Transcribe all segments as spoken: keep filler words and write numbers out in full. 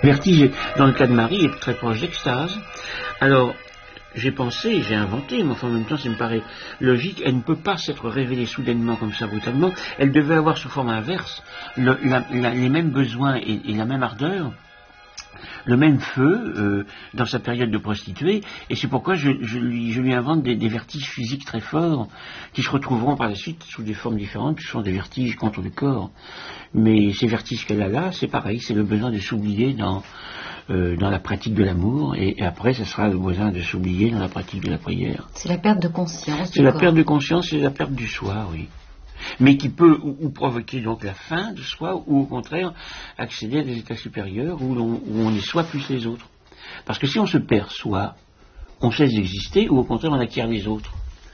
Vertige, dans le cas de Marie, est très proche d'extase. Alors, j'ai pensé, j'ai inventé, mais enfin, en même temps, ça me paraît logique. Elle ne peut pas s'être révélée soudainement comme ça, brutalement. Elle devait avoir sous forme inverse le, la, la, les mêmes besoins et, et la même ardeur, le même feu euh, dans sa période de prostituée, et c'est pourquoi je, je, lui, je lui invente des, des vertiges physiques très forts qui se retrouveront par la suite sous des formes différentes. Ce sont des vertiges contre le corps, mais ces vertiges qu'elle a là, c'est pareil, c'est le besoin de s'oublier dans, euh, dans la pratique de l'amour, et, et après ce sera le besoin de s'oublier dans la pratique de la prière. C'est la perte de conscience. C'est la corps. perte de conscience, c'est la perte du soi, oui. Mais qui peut ou, ou provoquer donc la fin de soi, ou au contraire accéder à des états supérieurs où, l'on, où on est soi plus les autres. Parce que si on se perd soi, on cesse d'exister, ou au contraire on acquiert les autres.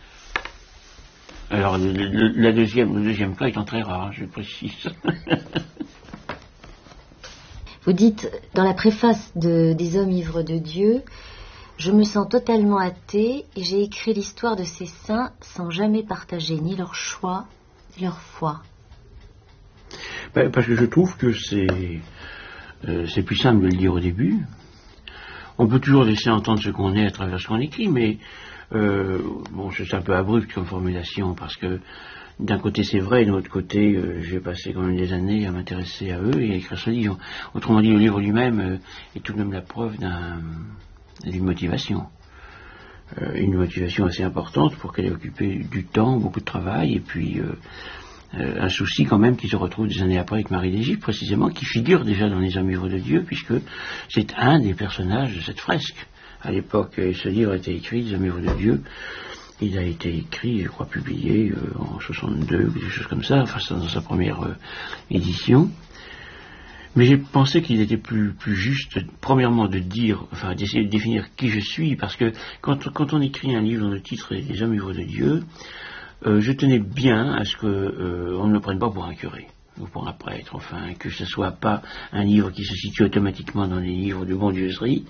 Alors le, le, la deuxième, le deuxième cas étant très rare, je précise. Vous dites dans la préface de, des Hommes ivres de Dieu: je me sens totalement athée et j'ai écrit l'histoire de ces saints sans jamais partager ni leur choix leur foi. Ben, parce que je trouve que c'est euh, c'est plus simple de le dire au début. On peut toujours laisser entendre ce qu'on est à travers ce qu'on écrit, mais euh, bon, c'est un peu abrupt comme formulation, parce que d'un côté c'est vrai, et de l'autre côté euh, j'ai passé quand même des années à m'intéresser à eux et à écrire ce livre. Autrement dit, le livre lui-même euh, est tout de même la preuve d'un, d'une motivation. Euh, une motivation assez importante pour qu'elle ait occupé du temps, beaucoup de travail, et puis euh, euh, un souci quand même qui se retrouve des années après avec Marie d'Égypte, précisément, qui figure déjà dans les Hommes ivres de Dieu, puisque c'est un des personnages de cette fresque. À l'époque, ce livre a été écrit, les Hommes ivres de Dieu. Il a été écrit, je crois, publié euh, en soixante-deux, ou des choses comme ça, enfin dans sa première euh, édition. Mais j'ai pensé qu'il était plus, plus juste, premièrement, de dire, enfin, d'essayer de définir qui je suis, parce que quand, quand on écrit un livre dont le titre est Les Hommes ivres de Dieu, euh, je tenais bien à ce qu'on euh, ne me prenne pas pour un curé, ou pour un prêtre, enfin, que ce soit pas un livre qui se situe automatiquement dans les livres de bondieuserie,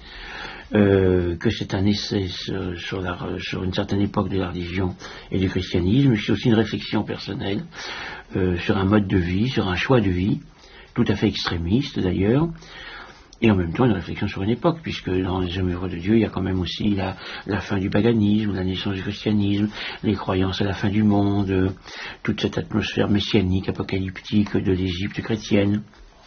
euh, que c'est un essai sur, sur, la, sur une certaine époque de la religion et du christianisme, c'est aussi une réflexion personnelle euh, sur un mode de vie, sur un choix de vie, tout à fait extrémiste d'ailleurs, et en même temps une réflexion sur une époque, puisque dans les Hommes ivres de Dieu, il y a quand même aussi la, la fin du paganisme, la naissance du christianisme, les croyances à la fin du monde, euh, toute cette atmosphère messianique, apocalyptique de l'Égypte chrétienne.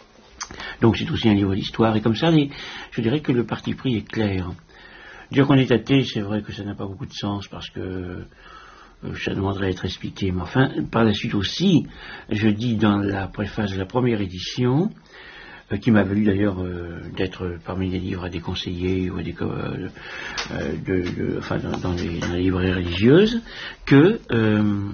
Donc c'est aussi un livre d'histoire, et comme ça, les, je dirais que le parti pris est clair. Dire qu'on est athée, c'est vrai que ça n'a pas beaucoup de sens, parce que ça demanderait à être expliqué, mais enfin, par la suite aussi, je dis dans la préface de la première édition, euh, qui m'a valu d'ailleurs euh, d'être parmi les livres à déconseiller, ou à des, euh, euh, de, de, enfin, dans, dans, les, dans les librairies religieuses, que euh,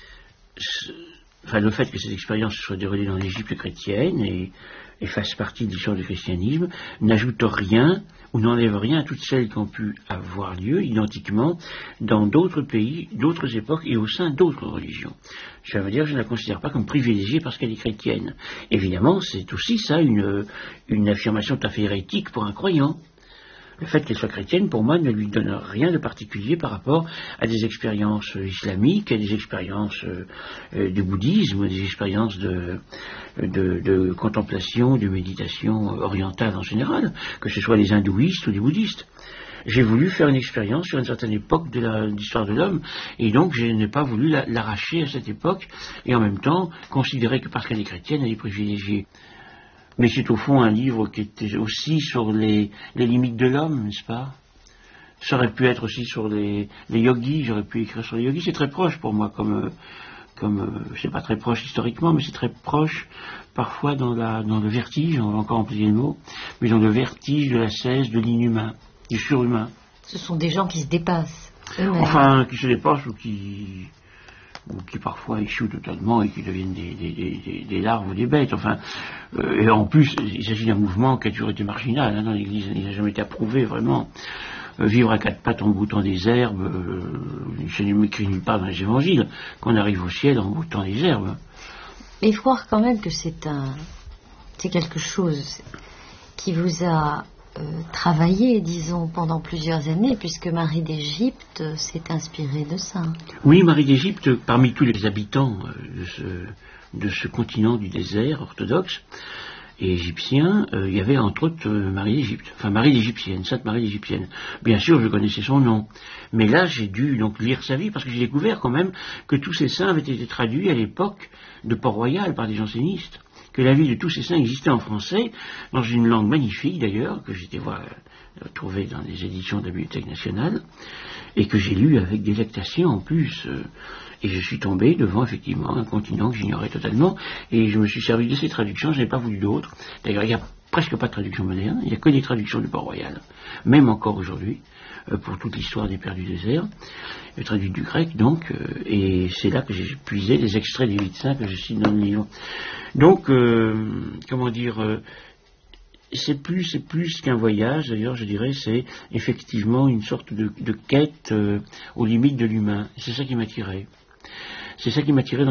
ce, enfin, le fait que cette expérience se soit déroulée dans l'Égypte chrétienne et, et fasse partie de l'histoire du christianisme n'ajoute rien ou n'enlève rien à toutes celles qui ont pu avoir lieu identiquement dans d'autres pays, d'autres époques et au sein d'autres religions. Ça veut dire que je ne la considère pas comme privilégiée parce qu'elle est chrétienne. Évidemment, c'est aussi ça une, une affirmation tout à fait hérétique pour un croyant. Le fait qu'elle soit chrétienne, pour moi, ne lui donne rien de particulier par rapport à des expériences islamiques, à des expériences euh, du bouddhisme, des expériences de, de, de contemplation, de méditation orientale en général, que ce soit les hindouistes ou les bouddhistes. J'ai voulu faire une expérience sur une certaine époque de la, de l'histoire de l'homme, et donc je n'ai pas voulu la, l'arracher à cette époque, et en même temps considérer que parce qu'elle est chrétienne, elle est privilégiée. Mais c'est au fond un livre qui était aussi sur les, les limites de l'homme, n'est-ce pas? Ça aurait pu être aussi sur les, les yogis, j'aurais pu écrire sur les yogis, c'est très proche pour moi, comme, comme c'est pas très proche historiquement, mais c'est très proche parfois dans, la, dans le vertige, on va encore employer le mot, mais dans le vertige de l'ascèse, de l'inhumain, du surhumain. Ce sont des gens qui se dépassent eux-mêmes. Enfin, qui se dépassent ou qui... ou qui parfois échouent totalement et qui deviennent des, des, des, des larves ou des bêtes. Enfin, euh, et en plus, il s'agit d'un mouvement qui a toujours été marginal hein, dans l'Église, il n'a jamais été approuvé vraiment. Euh, vivre à quatre pattes en boutant des herbes, euh, je n'ai écrit nulle part dans les évangiles, qu'on arrive au ciel en boutant des herbes. Mais il faut voir quand même que c'est un, c'est quelque chose qui vous a euh, travaillé, disons, pendant plusieurs années, puisque Marie d'Égypte s'est inspirée de ça. Oui, Marie d'Égypte, parmi tous les habitants de ce, de ce continent du désert orthodoxe, et égyptien, euh, il y avait entre autres euh, Marie d'Égypte, enfin Marie l'Égyptienne, Sainte Marie l'Égyptienne. Bien sûr, je connaissais son nom, mais là j'ai dû donc lire sa vie, parce que j'ai découvert quand même que tous ces saints avaient été traduits à l'époque de Port-Royal par des jansénistes, que la vie de tous ces saints existait en français, dans une langue magnifique d'ailleurs, que j'étais voir euh, trouver dans les éditions de la Bibliothèque nationale, et que j'ai lu avec délectation en plus. Euh, Et je suis tombé devant, effectivement, un continent que j'ignorais totalement, et je me suis servi de ces traductions, je n'ai pas voulu d'autres. D'ailleurs, il n'y a presque pas de traduction moderne, il n'y a que des traductions du Port-Royal, même encore aujourd'hui, euh, pour toute l'histoire des Pères du désert, euh, traduit du grec, donc, euh, et c'est là que j'ai puisé les extraits des huit saints que je cite dans le livre. Donc, euh, comment dire... Euh, C'est plus, c'est plus qu'un voyage, d'ailleurs, je dirais, c'est effectivement une sorte de, de quête euh, aux limites de l'humain. C'est ça qui m'attirait. C'est ça qui m'attirait dans